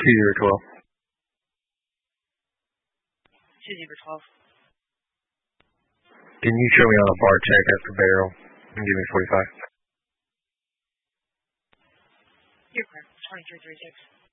2012. 2012. Can you show me on a bar check after barrel and give me 45? You're correct. 2336.